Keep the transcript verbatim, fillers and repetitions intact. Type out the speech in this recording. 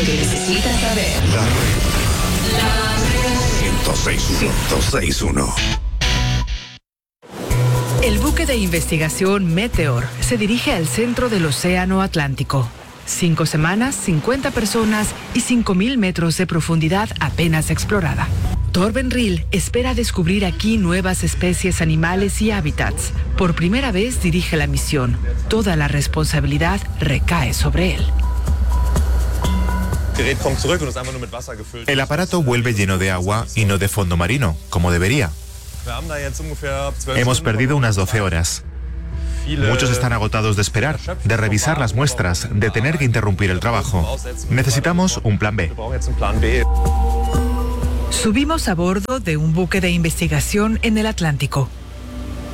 lo que necesitas saber. La red. La red. ciento seis punto uno. El buque de investigación Meteor se dirige al centro del Océano Atlántico. Cinco semanas, cincuenta personas y cinco mil metros de profundidad apenas explorada. Torben Riel espera descubrir aquí nuevas especies animales y hábitats. Por primera vez dirige la misión. Toda la responsabilidad recae sobre él. El aparato vuelve lleno de agua y no de fondo marino, como debería. Hemos perdido unas doce horas. Muchos están agotados de esperar, de revisar las muestras, de tener que interrumpir el trabajo. Necesitamos un plan B. Subimos a bordo de un buque de investigación en el Atlántico.